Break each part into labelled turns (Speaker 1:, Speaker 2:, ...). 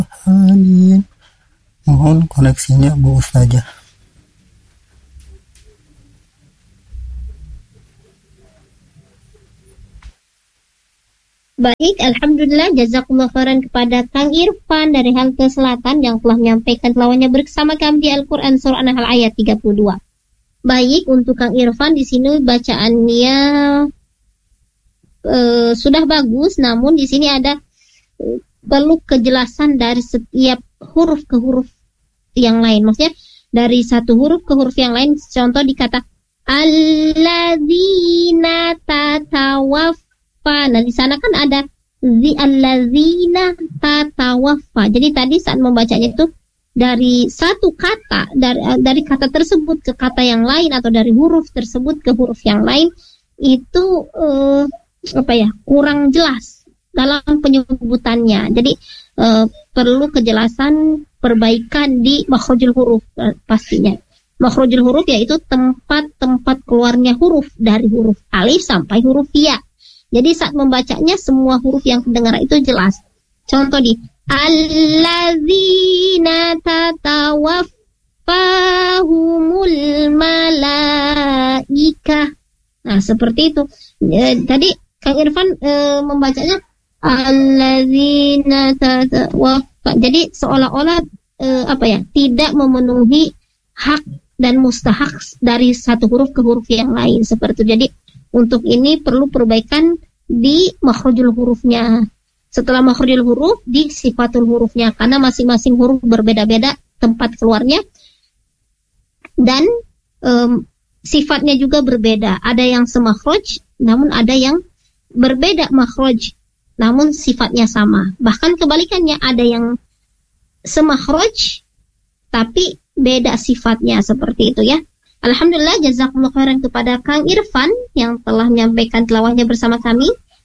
Speaker 1: Amin. Mohon koneksinya Bu Ustazah.
Speaker 2: Baik, alhamdulillah, jazakumullah khairan kepada Kang Irfan dari Halte Selatan yang telah menyampaikan tilawahannya bersama kami di Al-Quran Surah An-Nahl ayat 32. Baik, untuk Kang Irfan di sini bacaannya sudah bagus, namun di sini ada perlu kejelasan dari setiap huruf ke huruf yang lain. Maksudnya dari satu huruf ke huruf yang lain. Contoh di kata alladzina tatawaffa. Nah, di sana kan ada alladzina tatawaffa. Jadi tadi saat membacanya itu dari satu kata, dari kata tersebut ke kata yang lain, atau dari huruf tersebut ke huruf yang lain, itu kurang jelas dalam penyebutannya. Jadi perlu kejelasan, perbaikan di makhrajul huruf pastinya. Makhrajul huruf yaitu tempat keluarnya huruf dari huruf alif sampai huruf ya. Jadi saat membacanya semua huruf yang kedengaran itu jelas. Contoh di alladzina tatawaffahumul malaikah. Nah, seperti itu. Tadi Kang Irfan membacanya alladzina tatawaffa. Jadi seolah-olah tidak memenuhi hak dan mustahak dari satu huruf ke huruf yang lain, seperti itu. Jadi untuk ini perlu perbaikan di makhrajul hurufnya. Setelah makhrajul huruf, di sifatul hurufnya, karena masing-masing huruf berbeda-beda tempat keluarnya dan sifatnya juga berbeda. Ada yang semakhraj, namun ada yang berbeda makhraj, namun sifatnya sama. Bahkan kebalikannya, ada yang semakhraj tapi beda sifatnya, seperti itu ya. Alhamdulillah, jazakumullah khairan kepada Kang Irfan yang telah menyampaikan tilawahnya bersama kami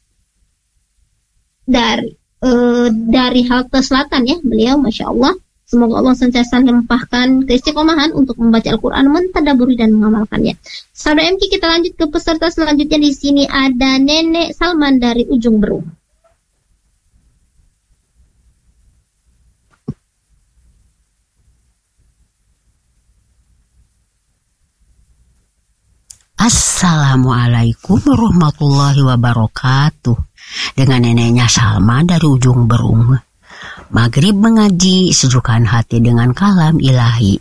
Speaker 2: dari Halte Selatan ya, beliau Masya Allah. Semoga Allah senantiasa melimpahkan keistiqomahan untuk membaca Al-Quran, mentadaburi dan mengamalkannya. Saudara MK, kita lanjut ke peserta selanjutnya. Di sini ada Nenek Salman dari Ujung Berung.
Speaker 3: Assalamualaikum warahmatullahi wabarakatuh. Dengan neneknya Salma dari Ujung Berung. Maghrib mengaji, sejukkan hati dengan kalam ilahi.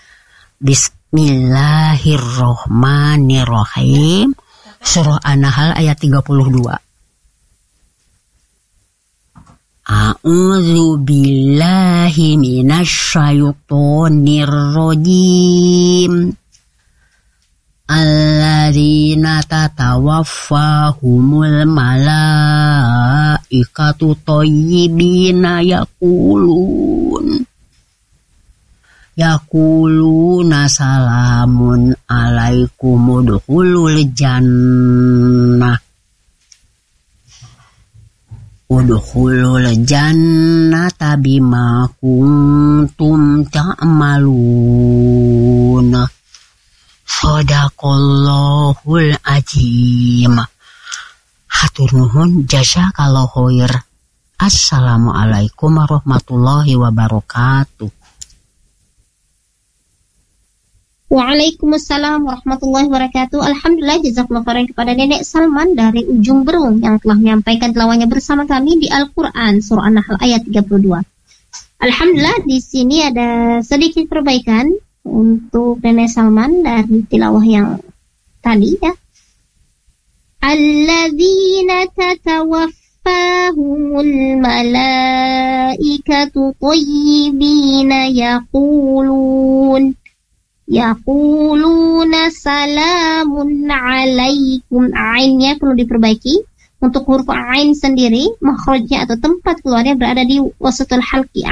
Speaker 3: Bismillahirrohmanirrohim. Surah An-Nahl ayat 32. A'udzu billahi minasyaitonir rajim. Alladzina tatawaffahumul malaikatu thayyibina yaquluna salamun alaikum udkhulul jannata bima kuntum ta'maluna. Shadaqallahul azim. Hatur nuhun, jazakallahu khair. Assalamualaikum warahmatullahi wabarakatuh.
Speaker 2: Waalaikumsalam warahmatullahi wabarakatuh. Alhamdulillah, jazakumullah khairan kepada Nenek Salman dari Ujung Berung yang telah menyampaikan tilawahnya bersama kami di Al-Quran Surah An-Nahl ayat 32. Alhamdulillah, di sini ada sedikit perbaikan untuk Nenek Salman dari tilawah yang tadi ya. Alladzina tatawaffahumul malaikatu thayyibina yaquluna salamun alaikum. Ainnya perlu diperbaiki. Untuk huruf ain sendiri, makhrajnya atau tempat keluarnya berada di wasatul halqi.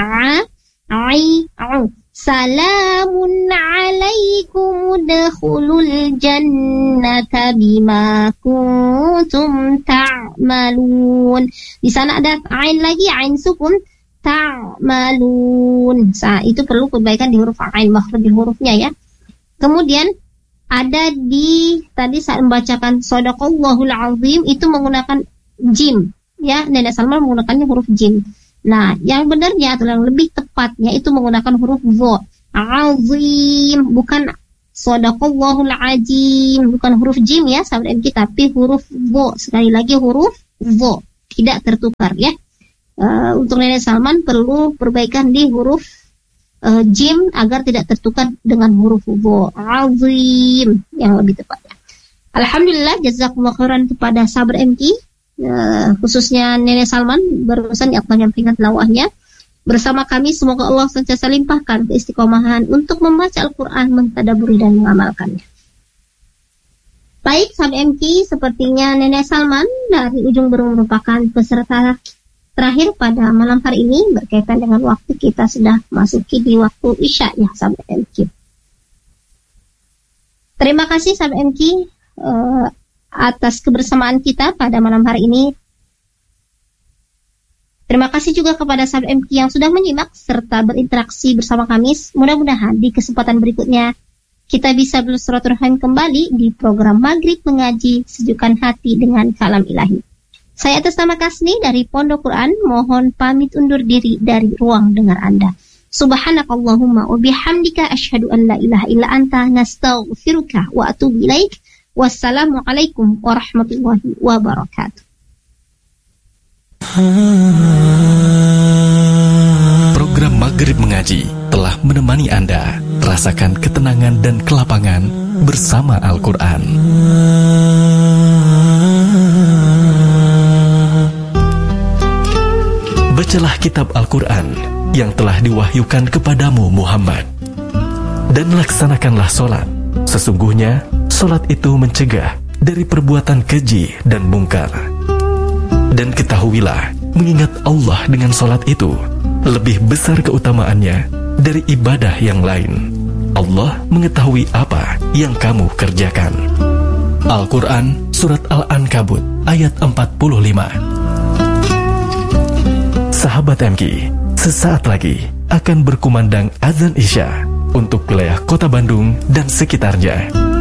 Speaker 2: Salamun alaikum udkhulul jannata bima kuntum ta'malun. Di sana ada ain lagi, ain sukun, ta'malun. Itu perlu perbaikan di huruf ain, makhraj hurufnya ya. Kemudian ada di tadi saat membacakan shadaqallahul azim itu menggunakan jim ya. Nenek Salman menggunakannya huruf jim. Nah, yang benarnya atau yang lebih tepatnya itu menggunakan huruf dha. Azim, bukan Shadaqallahul azim, bukan huruf jim ya sahabat MK, tapi huruf dha. Sekali lagi huruf dha, tidak tertukar ya. Untuk Nenek Salman perlu perbaikan di huruf jim agar tidak tertukar dengan huruf dha. Azim yang lebih tepatnya. Alhamdulillah, jazakumullah khairan kepada sahabat MK, khususnya Nenek Salman barusan yang menyampaikan tilawahnya bersama kami. Semoga Allah senantiasa limpahkan keistiqomahan untuk membaca Al-Quran, mentadaburi dan mengamalkannya. Baik sahabat MK, sepertinya Nenek Salman dari Ujung Berung merupakan peserta terakhir pada malam hari ini, berkaitan dengan waktu kita sudah masuki di waktu Isya ya sahabat MK. Terima kasih sahabat MK atas kebersamaan kita pada malam hari ini. Terima kasih juga kepada sahabat MK yang sudah menyimak serta berinteraksi bersama kami. Mudah-mudahan di kesempatan berikutnya kita bisa bersilaturahim kembali di program Maghrib Mengaji, Sejukkan Hati dengan Kalam Ilahi. Saya atas nama Kasni dari Pondok Quran mohon pamit undur diri dari ruang dengar Anda. Subhanakallahumma wa bihamdika asyhadu an la ilaha illa anta nastaghfiruka wa atubu ilaik. Wassalamualaikum warahmatullahi wabarakatuh.
Speaker 4: Program Maghrib Mengaji telah menemani Anda rasakan ketenangan dan kelapangan bersama Al-Quran. Bacalah kitab Al-Quran yang telah diwahyukan kepadamu Muhammad, dan laksanakanlah sholat. Sesungguhnya sholat itu mencegah dari perbuatan keji dan mungkar. Dan ketahuilah, mengingat Allah dengan sholat itu lebih besar keutamaannya dari ibadah yang lain. Allah mengetahui apa yang kamu kerjakan. Al-Quran Surat Al-Ankabut ayat 45. Sahabat MK, sesaat lagi akan berkumandang azan Isya untuk wilayah Kota Bandung dan sekitarnya.